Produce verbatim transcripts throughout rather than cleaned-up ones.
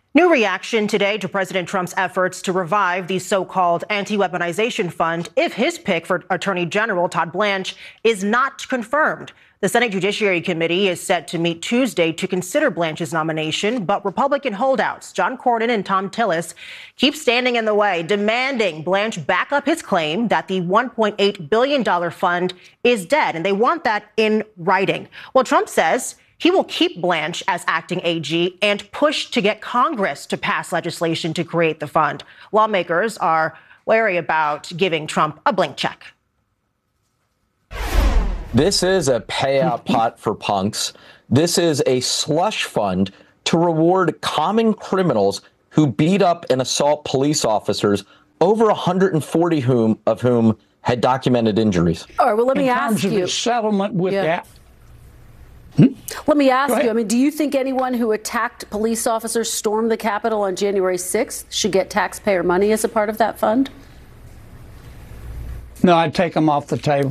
New reaction today to President Trump's efforts to revive the so-called anti-weaponization fund if his pick for Attorney General Todd Blanche is not confirmed. The Senate Judiciary Committee is set to meet Tuesday to consider Blanche's nomination, but Republican holdouts John Cornyn and Thom Tillis keep standing in the way, demanding Blanche back up his claim that the one point eight billion dollars fund is dead, and they want that in writing. Well, Trump says he will keep Blanche as acting A G and push to get Congress to pass legislation to create the fund. Lawmakers are wary about giving Trump a blank check. This is a payout pot for punks. This is a slush fund to reward common criminals who beat up and assault police officers, over one hundred forty whom, of whom had documented injuries. All right, well, let me ask you. In terms of the settlement with Yeah. that. Hmm? Let me ask you, I mean, do you think anyone who attacked police officers, stormed the Capitol on January sixth should get taxpayer money as a part of that fund? No, I'd take them off the table.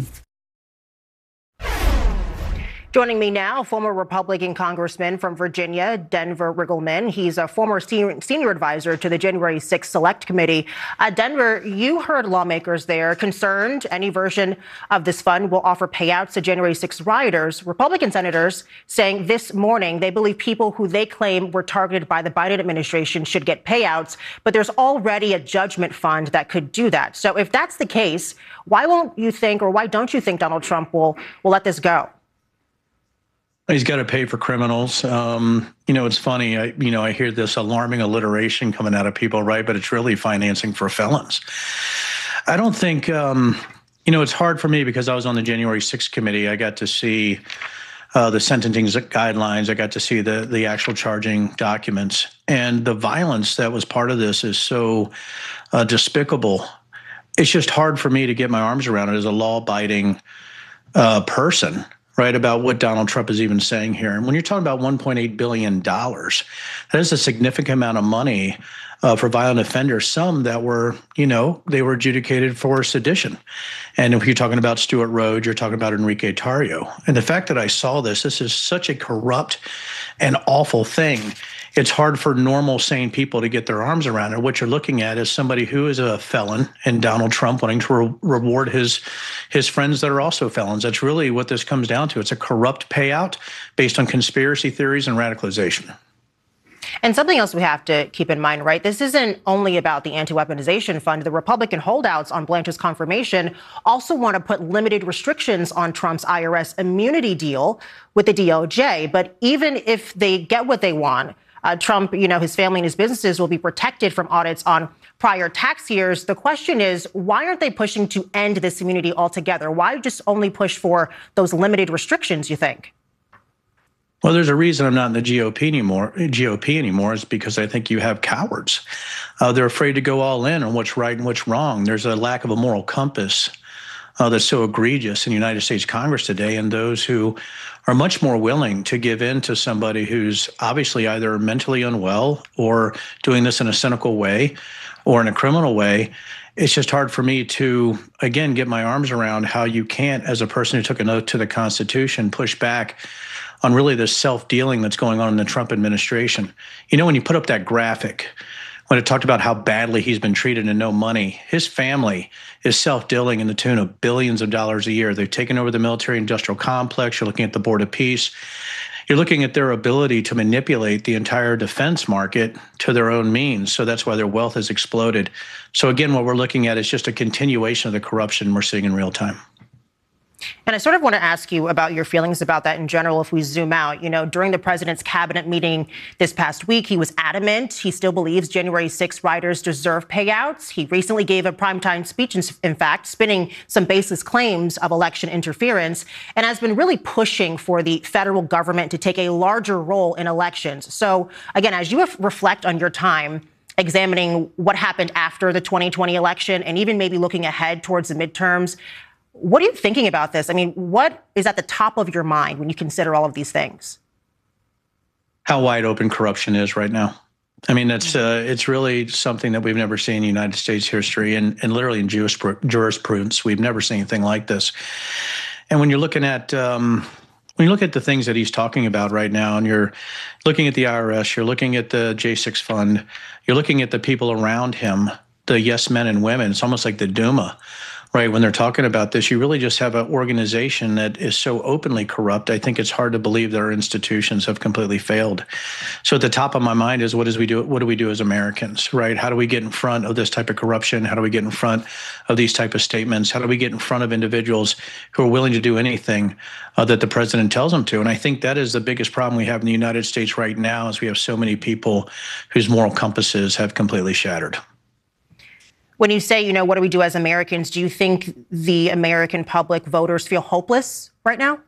Joining me now, former Republican Congressman from Virginia, Denver Riggleman. He's a former senior, senior advisor to the January sixth Select Committee. Uh, Denver, you heard lawmakers there concerned any version of this fund will offer payouts to January sixth rioters. Republican senators saying this morning they believe people who they claim were targeted by the Biden administration should get payouts, but there's already a judgment fund that could do that. So if that's the case, why won't you think, or why don't you think Donald Trump will, will let this go? He's got to pay for criminals. Um, you know, it's funny. I, you know, I hear this alarming alliteration coming out of people, right? But it's really financing for felons. I don't think, um, you know, it's hard for me because I was on the January sixth committee. I got to see uh, the sentencing guidelines. I got to see the the actual charging documents, and the violence that was part of this is so uh, despicable. It's just hard for me to get my arms around it as a law-abiding uh, person. Right, about what Donald Trump is even saying here. And when you're talking about one point eight billion dollars, that is a significant amount of money uh, for violent offenders, some that were, you know, they were adjudicated for sedition. And if you're talking about Stuart Rhodes, you're talking about Enrique Tarrio. And the fact that I saw this, this is such a corrupt and awful thing. It's hard for normal, sane people to get their arms around it. What you're looking at is somebody who is a felon and Donald Trump wanting to re- reward his his friends that are also felons. That's really what this comes down to. It's a corrupt payout based on conspiracy theories and radicalization. And something else we have to keep in mind, right? This isn't only about the anti-weaponization fund. The Republican holdouts on Blanche's confirmation also want to put limited restrictions on Trump's I R S immunity deal with the D O J. But even if they get what they want, Uh, Trump, you know, his family and his businesses will be protected from audits on prior tax years. The question is, why aren't they pushing to end this immunity altogether? Why just only push for those limited restrictions, you think? Well, there's a reason I'm not in the G O P anymore. G O P anymore is because I think you have cowards. Uh, they're afraid to go all in on what's right and what's wrong. There's a lack of a moral compass uh, that's so egregious in the United States Congress today, and those who are much more willing to give in to somebody who's obviously either mentally unwell or doing this in a cynical way or in a criminal way. It's just hard for me to, again, get my arms around how you can't, as a person who took an oath to the Constitution, push back on really this self-dealing that's going on in the Trump administration. You know, when you put up that graphic, when it talked about how badly he's been treated and no money, his family is self-dealing in the tune of billions of dollars a year. They've taken over the military-industrial complex. You're looking at the Board of Peace. You're looking at their ability to manipulate the entire defense market to their own means. So that's why their wealth has exploded. So again, what we're looking at is just a continuation of the corruption we're seeing in real time. And I sort of want to ask you about your feelings about that in general. If we zoom out, you know, during the president's cabinet meeting this past week, he was adamant. He still believes January sixth rioters deserve payouts. He recently gave a primetime speech, in fact, spinning some baseless claims of election interference, and has been really pushing for the federal government to take a larger role in elections. So, again, as you reflect on your time examining what happened after the twenty twenty election and even maybe looking ahead towards the midterms, what are you thinking about this? I mean, what is at the top of your mind when you consider all of these things? How wide open corruption is right now. I mean, it's uh, it's really something that we've never seen in United States history, and, and literally in jurisprudence, we've never seen anything like this. And when you're looking at um, when you look at the things that he's talking about right now, and you're looking at the I R S, you're looking at the J six fund, you're looking at the people around him, the yes men and women, it's almost like the Duma, right? When they're talking about this, you really just have an organization that is so openly corrupt. I think it's hard to believe that our institutions have completely failed. So at the top of my mind is what does we do? What do we do as Americans, right? How do we get in front of this type of corruption? How do we get in front of these type of statements? How do we get in front of individuals who are willing to do anything uh, that the president tells them to? And I think that is the biggest problem we have in the United States right now, is we have so many people whose moral compasses have completely shattered. When you say, you know, what do we do as Americans, do you think the American public, voters, feel hopeless right now?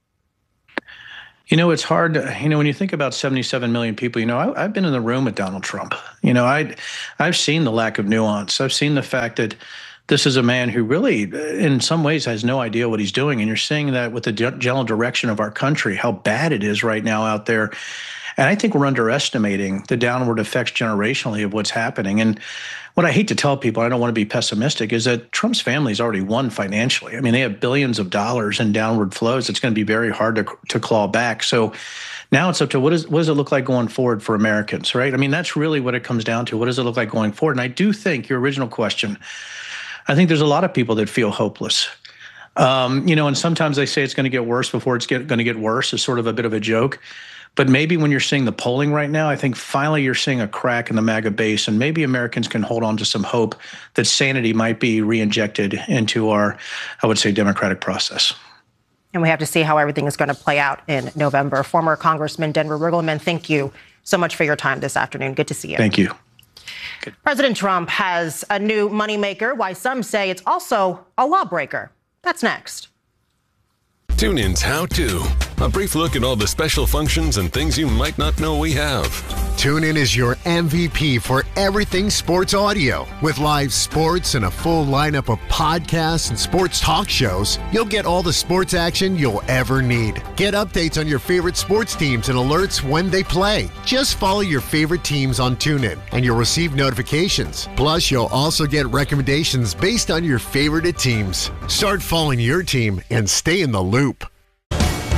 You know, it's hard. You know, when you think about seventy-seven million people, you know, I, I've been in the room with Donald Trump. You know, I, I've seen the lack of nuance. I've seen the fact that this is a man who really, in some ways, has no idea what he's doing. And you're seeing that with the general direction of our country, how bad it is right now out there. And I think we're underestimating the downward effects generationally of what's happening. And what I hate to tell people, I don't want to be pessimistic, is that Trump's family's already won financially. I mean, they have billions of dollars in downward flows. It's going to be very hard to to claw back. So now it's up to what, is, what does it look like going forward for Americans, right? I mean, that's really what it comes down to. What does it look like going forward? And I do think your original question, I think there's a lot of people that feel hopeless. Um, you know, and sometimes they say it's going to get worse before it's get, going to get worse. It's sort of a bit of a joke. But maybe when you're seeing the polling right now, I think finally you're seeing a crack in the MAGA base, and maybe Americans can hold on to some hope that sanity might be re-injected into our, I would say, democratic process. And we have to see how everything is going to play out in November. Former Congressman Denver Riggleman, thank you so much for your time this afternoon. Good to see you. Thank you. Good. President Trump has a new moneymaker, why some say it's also a lawbreaker. That's next. TuneIn's How To. A brief look at all the special functions and things you might not know we have. TuneIn is your M V P for everything sports audio. With live sports and a full lineup of podcasts and sports talk shows, you'll get all the sports action you'll ever need. Get updates on your favorite sports teams and alerts when they play. Just follow your favorite teams on TuneIn, and you'll receive notifications. Plus, you'll also get recommendations based on your favorite teams. Start following your team and stay in the loop.